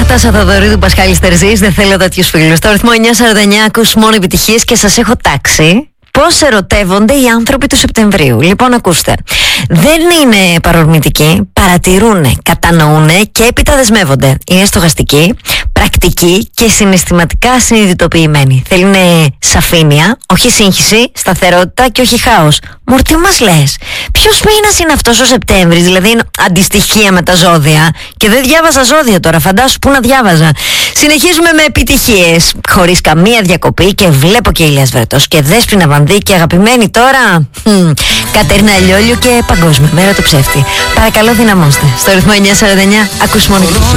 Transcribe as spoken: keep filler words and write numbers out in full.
Τάσα Θοδωρίδου, Πασχάλης Τερζής. Δεν θέλω τέτοιους φίλους. Το ρυθμό εννιά σαράντα εννιά ακούς μόνο επιτυχίες και σας έχω τάξει πώς ερωτεύονται οι άνθρωποι του Σεπτεμβρίου. Λοιπόν, ακούστε. Δεν είναι παρορμητικοί, παρατηρούνε, κατανοούνε και έπειτα δεσμεύονται. Είναι στοχαστικοί, πρακτικοί και συναισθηματικά συνειδητοποιημένοι. Θέλουν σαφήνεια, όχι σύγχυση, σταθερότητα και όχι χάος. Μωρ, τι μας λες? Ποιος μήνας είναι αυτός ο Σεπτέμβρης? Δηλαδή είναι αντιστοιχεία με τα ζώδια. Και δεν διάβαζα ζώδια τώρα, φαντάσου πού να διάβαζα. Συνεχίζουμε με επιτυχίες, χωρίς καμία διακοπή, και βλέπω και Ηλίας Βρετός και Δέσποινα Βανδύ και αγαπημένη τώρα Μ, Κατερίνα Λιόλιου και Παγκόσμια Μέρα του Ψεύτη. Παρακαλώ, δυναμώστε. Στο ρυθμό εννιά σαράντα εννιά ακούς μόνο επιτυχίες.